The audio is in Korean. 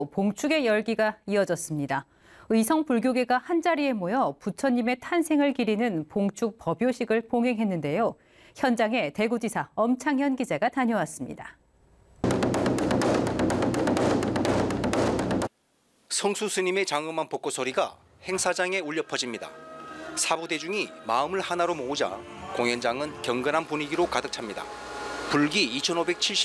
봉축의 열기가 이어졌습니다. 의성 불교계가 한자리에 모여 부처님의 탄생을 기리는 봉축 법요식을 봉행했는데요. 현장에 대구지사 엄창현 기자가 다녀왔습니다. 성수 스님의 장엄한 벚꽃 소리가 행사장에 울려 퍼집니다. 사부 대중이 마음을 하나로 모으자 공연장은 경건한 분위기로 가득 찹니다. 불기 2570